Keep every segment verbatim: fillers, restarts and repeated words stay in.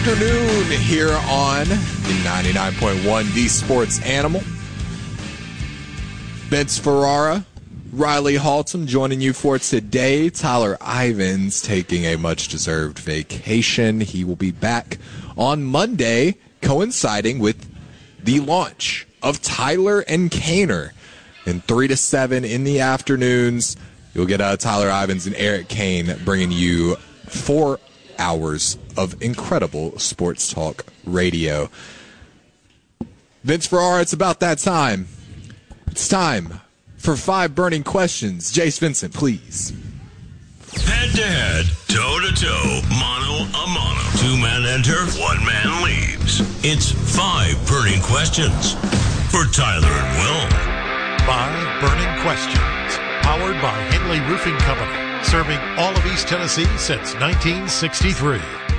afternoon here on the ninety-nine point one The Sports Animal. Vince Ferrara, Riley Haltom joining you for today. Tyler Ivins taking a much-deserved vacation. He will be back on Monday, coinciding with the launch of Tyler and Kaner. And three to seven in the afternoons, you'll get uh, Tyler Ivins and Eric Kane bringing you four hours of incredible sports talk radio. Vince Ferrara, it's about that time. It's time for five burning questions. Jace Vincent, please. Head-to-head, toe-to-toe, mano-a-mano. Two men enter, one man leaves. It's five burning questions for Tyler and Will. Five burning questions, powered by Henley Roofing Company, serving all of East Tennessee since nineteen sixty-three.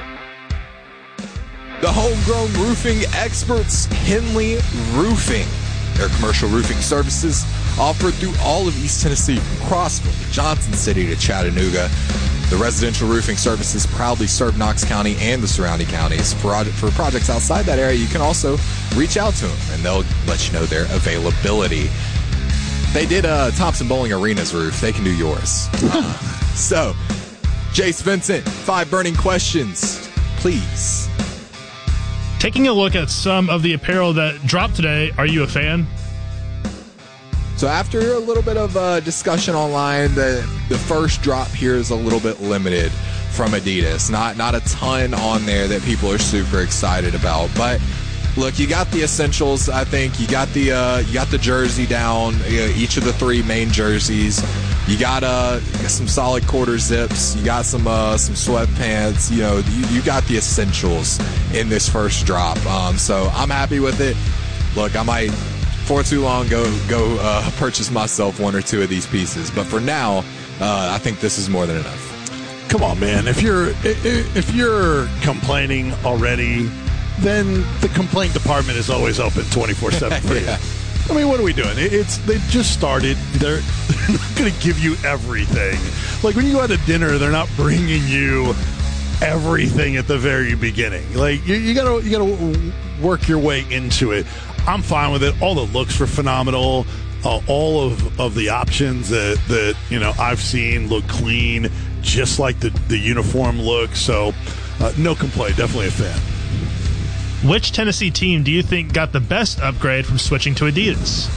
The homegrown roofing experts, Henley Roofing. Their commercial roofing services offered through all of East Tennessee, from Crossville to Johnson City to Chattanooga. The residential roofing services proudly serve Knox County and the surrounding counties. For, for projects outside that area, you can also reach out to them, and they'll let you know their availability. They did uh, Thompson Bowling Arena's roof. They can do yours. Uh, so, Jace Vincent, five burning questions, please. Taking a look at some of the apparel that dropped today, are you a fan? So after a little bit of uh, discussion online, the the first drop here is a little bit limited from Adidas. Not not a ton on there that people are super excited about. But look, you got the essentials. I think you got the uh, you got the jersey down. You know, each of the three main jerseys. You got uh some solid quarter zips. You got some uh, some sweatpants. You know, you, you got the essentials in this first drop. Um, so I'm happy with it. Look, I might, for too long, go go uh, purchase myself one or two of these pieces. But for now, uh, I think this is more than enough. Come on, man. If you're if you're complaining already, then the complaint department is always open twenty-four seven for yeah. you. I mean, what are we doing? It's they just started. They're, they're not going to give you everything. Like when you go out to dinner, they're not bringing you everything at the very beginning. Like you, you gotta you gotta work your way into it. I'm fine with it. All the looks were phenomenal. Uh, all of, of the options that, that you know I've seen look clean, just like the, the uniform look. So uh, no complaint. Definitely a fan. Which Tennessee team do you think got the best upgrade from switching to Adidas?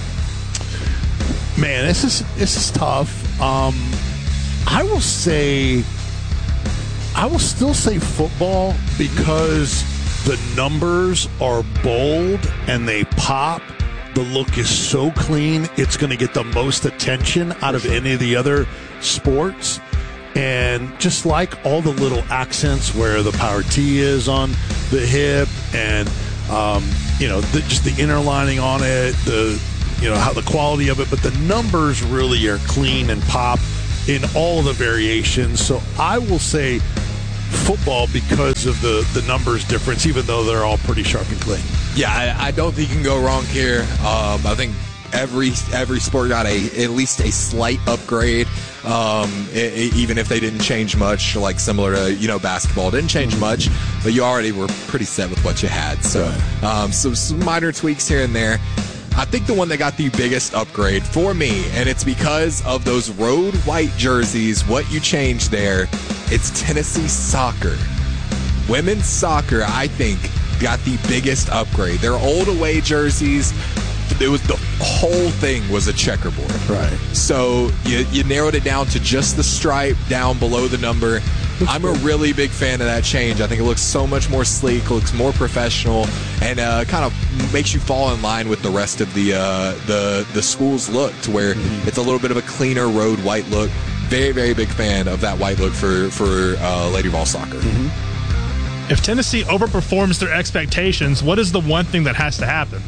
Man, this is this is tough. Um, I will say, I will still say football because the numbers are bold and they pop. The look is so clean; it's going to get the most attention out of any of the other sports. And just like all the little accents where the power T is on the hip and, um, you know, the, just the inner lining on it, the, you know, how the quality of it. But the numbers really are clean and pop in all the variations. So I will say football because of the, the numbers difference, even though they're all pretty sharp and clean. Yeah, I, I don't think you can go wrong here. Um, I think every every sport got a at least a slight upgrade. Um, it, it, even if they didn't change much, like similar to, you know, basketball didn't change much, but you already were pretty set with what you had. So, um, so some minor tweaks here and there. I think the one that got the biggest upgrade for me, and it's because of those road white jerseys, what you changed there, it's Tennessee soccer. Women's soccer, I think, got the biggest upgrade. Their old away jerseys, it was the whole thing was a checkerboard. Right. So you, you narrowed it down to just the stripe down below the number. I'm a really big fan of that change. I think it looks so much more sleek, looks more professional, and uh, kind of makes you fall in line with the rest of the uh, the the school's look, to where mm-hmm. it's a little bit of a cleaner road white look. Very, very big fan of that white look for for uh, Lady Vol soccer. Mm-hmm. If Tennessee overperforms their expectations, what is the one thing that has to happen?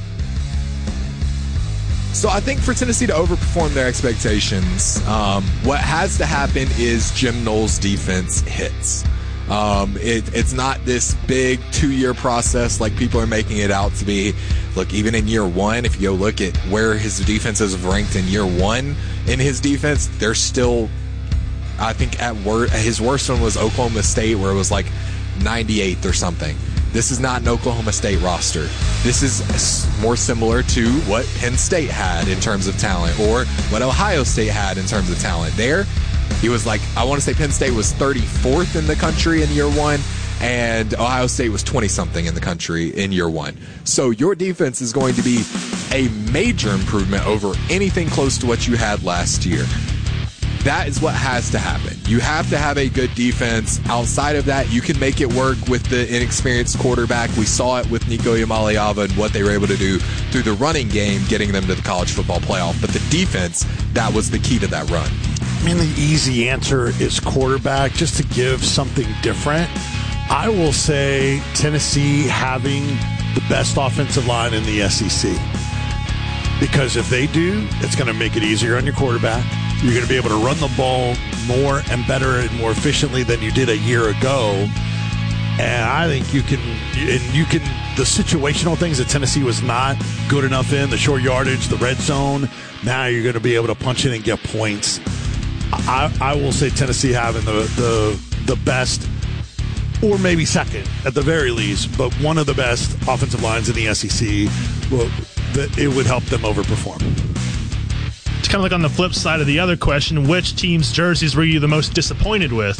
So I think for Tennessee to overperform their expectations, um, what has to happen is Jim Knowles' defense hits. Um, it, it's not this big two-year process like people are making it out to be. Look, even in year one, if you go look at where his defenses have ranked in year one in his defense, they're still, I think, at wor- his worst one was Oklahoma State, where it was like ninety-eighth or something. This is not an Oklahoma State roster. This is more similar to what Penn State had in terms of talent, or what Ohio State had in terms of talent. There, he was like, I want to say Penn State was thirty-fourth in the country in year one, and Ohio State was twenty-something in the country in year one. So your defense is going to be a major improvement over anything close to what you had last year. That is what has to happen. You have to have a good defense. Outside of that, you can make it work with the inexperienced quarterback. We saw it with Nico Iamaleava and what they were able to do through the running game, getting them to the college football playoff. But the defense, that was the key to that run. I mean, the easy answer is quarterback. Just to give something different, I will say Tennessee having the best offensive line in the S E C. Because if they do, it's going to make it easier on your quarterback. You're going to be able to run the ball more and better and more efficiently than you did a year ago. And I think you can, and you can, the situational things that Tennessee was not good enough in, the short yardage, the red zone, now you're going to be able to punch in and get points. I, I will say Tennessee having the, the, the best, or maybe second at the very least, but one of the best offensive lines in the S E C, well, that it would help them overperform. It's kind of like on the flip side of the other question, which team's jerseys were you the most disappointed with?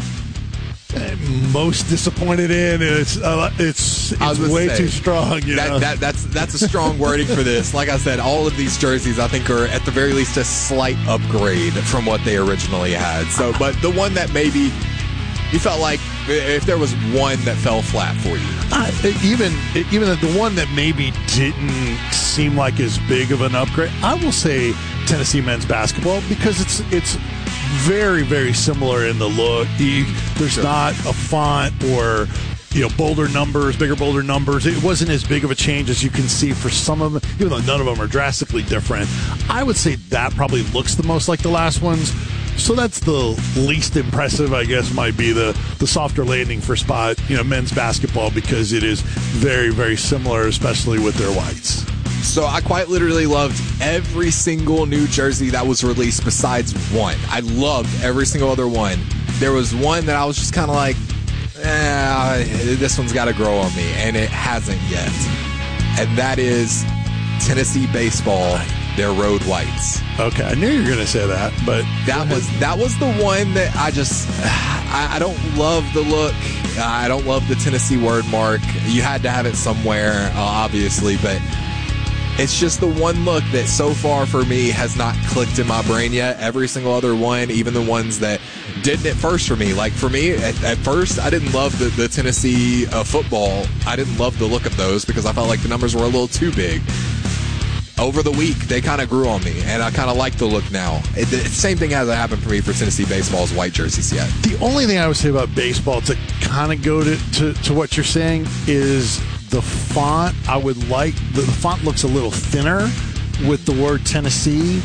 Most disappointed in it's uh, it's, it's way say, too strong. You that, know? that, that's that's a strong wording for this. Like I said, all of these jerseys I think are at the very least a slight upgrade from what they originally had. So, but the one that maybe you felt like if there was one that fell flat for you, uh, even even the one that maybe didn't seem like as big of an upgrade, I will say Tennessee men's basketball, because it's it's very very similar in the look. You, there's sure. not a font or you know bolder numbers, bigger bolder numbers. It wasn't as big of a change as you can see for some of them, even though none of them are drastically different. I would say that probably looks the most like the last ones. So that's the least impressive, I guess, might be the, the softer landing for spot, you know, men's basketball, because it is very, very similar, especially with their whites. So I quite literally loved every single new jersey that was released besides one. I loved every single other one. There was one that I was just kind of like, eh, this one's got to grow on me, and it hasn't yet. And that is Tennessee baseball, their road whites. Okay, I knew you were going to say that, but that was that was the one that I just I, I don't love the look. I don't love the Tennessee word mark. You had to have it somewhere, uh, obviously, but it's just the one look that so far for me has not clicked in my brain yet. Every single other one, even the ones that didn't at first for me. Like for me, at, at first, I didn't love the, the Tennessee uh, football. I didn't love the look of those because I felt like the numbers were a little too big. Over the week, they kind of grew on me, and I kind of like the look now. It, the same thing hasn't happened for me for Tennessee baseball's white jerseys yet. The only thing I would say about baseball to kind of go to, to, to what you're saying is the font. I would like, the, the font looks a little thinner with the word Tennessee.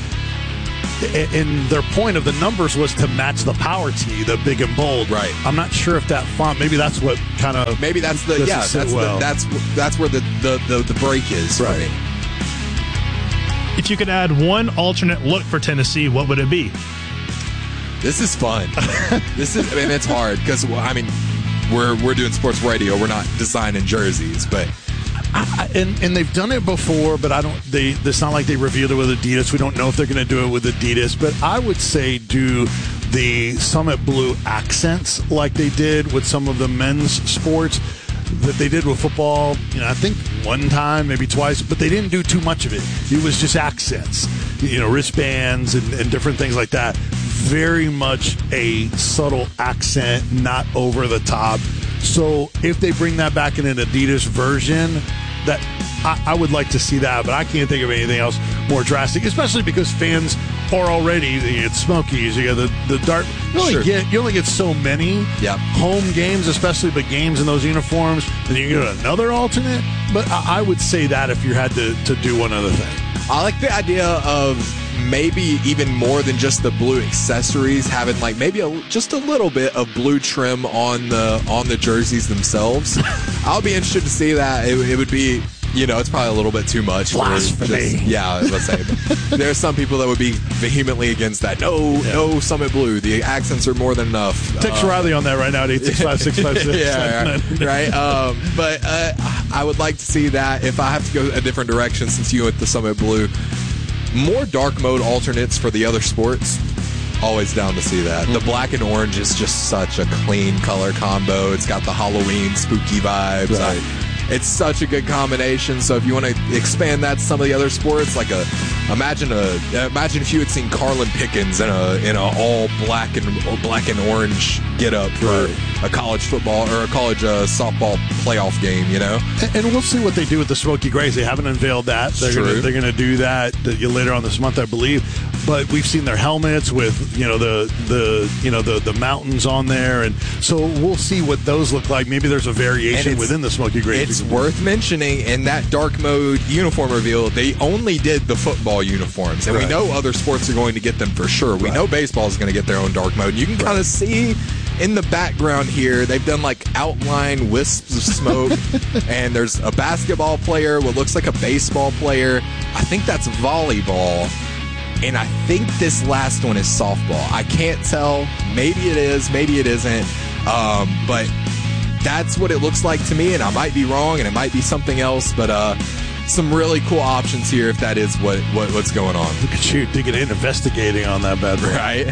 And their point of the numbers was to match the power T, the big and bold. Right. I'm not sure if that font, maybe that's what kind of. Maybe that's the, yeah, that's, well. the, that's, that's where the, the, the, the break is right. for me. If you could add one alternate look for Tennessee, what would it be? This is fun. This is, I mean, it's hard because, well, I mean, we're we're doing sports radio. We're not designing jerseys, but I, and and they've done it before. But I don't. They. It's not like they revealed it with Adidas. We don't know if they're going to do it with Adidas. But I would say do the Summit Blue accents like they did with some of the men's sports that they did with football. You know, I think one time, maybe twice, but they didn't do too much of it. It was just accents, you know, wristbands and, and different things like that. Very much a subtle accent, not over the top. So if they bring that back in an Adidas version, that I, I would like to see that, but I can't think of anything else more drastic, especially because fans are already, you get Smokies, you got the, the dart. You only, sure. get, you only get so many yep. home games, especially, but games in those uniforms, then you get another alternate. But I, I would say that if you had to, to do one other thing. I like the idea of maybe even more than just the blue accessories, having like maybe a, just a little bit of blue trim on the on the jerseys themselves. I'll be interested to see that. It, it would be you know, it's probably a little bit too much. Blasphemy. This, yeah, let's say. There are some people that would be vehemently against that. No, yeah. no Summit Blue. The accents are more than enough. Text uh, Riley on that right now at eight six five, six five six. Yeah, right. Um, but uh, I would like to see that. If I have to go a different direction, since you went the Summit Blue, more dark mode alternates for the other sports. Always down to see that. Mm-hmm. The black and orange is just such a clean color combo. It's got the Halloween spooky vibes. Right. I, it's such a good combination. So if you want to expand that to some of the other sports, like a imagine a imagine if you had seen Carlin Pickens in a in a all black and black and orange get up for right. a college football or a college uh, softball playoff game. You know, and, and we'll see what they do with the Smoky Grays. They haven't unveiled that. They're True. gonna they're gonna do that later on this month, I believe. But we've seen their helmets with, you know, the the you know the, the mountains on there, and so we'll see what those look like. Maybe there's a variation within the Smoky Grays. It's worth mentioning in that dark mode uniform reveal, they only did the football uniforms, and right. we know other sports are going to get them for sure. We right. know baseball is going to get their own dark mode. You can kind of see in the background here, they've done like outline wisps of smoke, and there's a basketball player, what looks like a baseball player. I think that's volleyball. And I think this last one is softball. I can't tell. Maybe it is. Maybe it isn't. Um, but that's what it looks like to me. And I might be wrong, and it might be something else. But uh, some really cool options here if that is what, what what's going on. Look at you digging in, investigating on that bad boy. Right.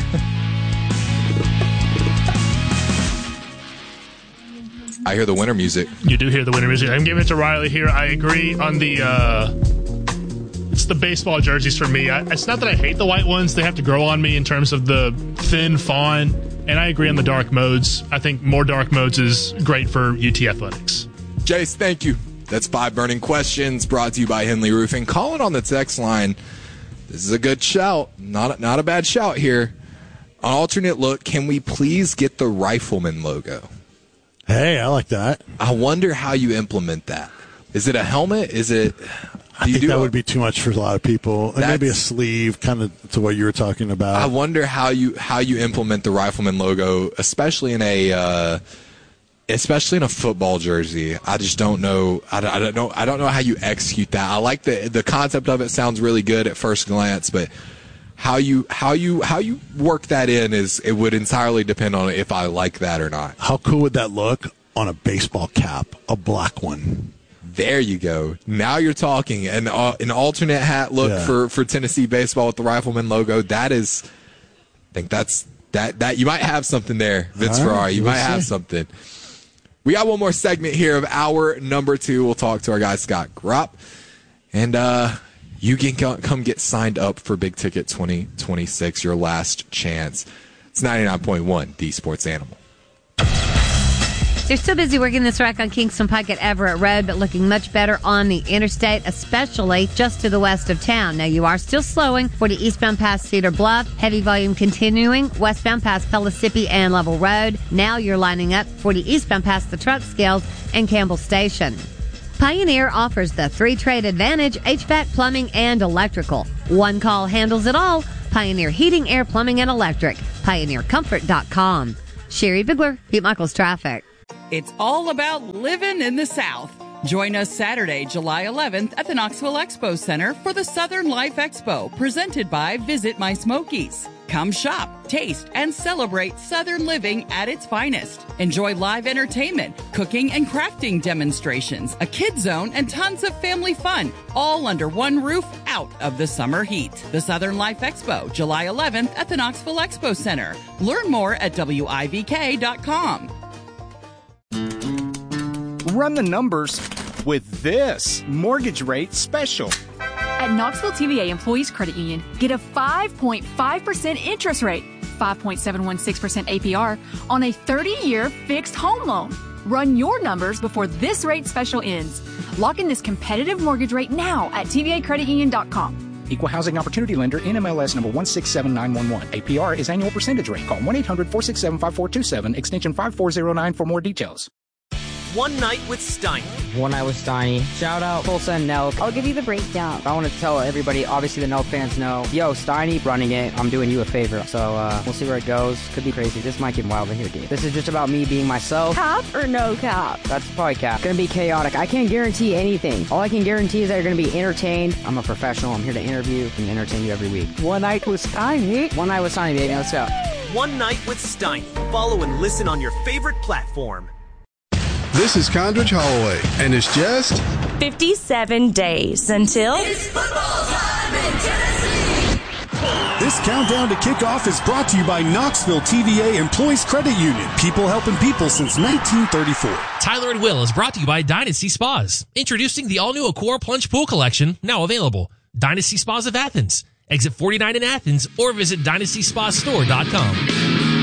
I hear the winter music. You do hear the winter music. I'm giving it to Riley here. I agree on the... Uh It's the baseball jerseys for me. I, it's not that I hate the white ones. They have to grow on me in terms of the thin fawn. And I agree on the dark modes. I think more dark modes is great for U T Athletics. Jace, thank you. That's five burning questions brought to you by Henley Roofing. Call it on the text line. This is a good shout. Not a, not a bad shout here. An alternate look. Can we please get the Rifleman logo? Hey, I like that. I wonder how you implement that. Is it a helmet? Is it... I think that would be too much for a lot of people. And maybe a sleeve, kind of to what you were talking about. I wonder how you how you implement the Rifleman logo, especially in a uh, especially in a football jersey. I just don't know. I, I don't know. I don't know how you execute that. I like the the concept of it. Sounds really good at first glance, but how you how you how you work that in is it would entirely depend on if I like that or not. How cool would that look on a baseball cap, a black one? There you go. Now you're talking. An, uh, an alternate hat look yeah. for, for Tennessee baseball with the Rifleman logo. That is, I think that's, that, that you might have something there, Vince right, Ferrari. You we'll might see. have something. We got one more segment here of hour number two. We'll talk to our guy, Scott Gropp. And uh, you can come get signed up for Big Ticket twenty twenty-six, your last chance. It's ninety-nine point one, the Sports Animal. They're still busy working this wreck on Kingston Pike at Everett Road, but looking much better on the interstate, especially just to the west of town. Now, you are still slowing for the eastbound past Cedar Bluff. Heavy volume continuing westbound past Pellissippi and Level Road. Now you're lining up for the eastbound past the truck scales and Campbell Station. Pioneer offers the three-trade advantage, H V A C, plumbing, and electrical. One call handles it all. Pioneer Heating, Air, Plumbing, and Electric. Pioneer Comfort dot com. Sherry Bigler, Pete Michaels Traffic. It's all about living in the South. Join us Saturday, July eleventh at the Knoxville Expo Center for the Southern Life Expo, presented by Visit My Smokies. Come shop, taste, and celebrate Southern living at its finest. Enjoy live entertainment, cooking and crafting demonstrations, a kid zone, and tons of family fun, all under one roof out of the summer heat. The Southern Life Expo, July eleventh at the Knoxville Expo Center. Learn more at W I V K dot com. Run the numbers with this mortgage rate special. At Knoxville T V A Employees Credit Union, get a five point five percent interest rate, five point seven one six percent A P R on a thirty-year fixed home loan. Run your numbers before this rate special ends. Lock in this competitive mortgage rate now at T V A credit union dot com. Equal Housing Opportunity Lender, N M L S number one six seven nine one one. A P R is annual percentage rate. Call one eight hundred four six seven five four two seven, extension five four zero nine for more details. One Night with Steiny. One Night with Steiny. Shout out Tulsa and Nelk. I'll give you the breakdown. I want to tell everybody, obviously the Nelk fans know, yo, Steiny running it, I'm doing you a favor. So uh, we'll see where it goes. Could be crazy. This might get wild in here, dude. This is just about me being myself. Cap or no cap? That's probably cap. Gonna be chaotic. I can't guarantee anything. All I can guarantee is that you're gonna be entertained. I'm a professional. I'm here to interview and entertain you every week. One Night with Steiny. One Night with Steiny, baby. Let's go. One Night with Steiny. Follow and listen on your favorite platform. This is Condridge Holloway, and it's just fifty-seven days until it's football time in Tennessee. This countdown to kickoff is brought to you by Knoxville T V A Employees Credit Union. People helping people since nineteen thirty-four. Tyler and Will is brought to you by Dynasty Spas. Introducing the all-new Accor Plunge Pool Collection, now available. Dynasty Spas of Athens. Exit forty-nine in Athens, or visit dynasty spa store dot com.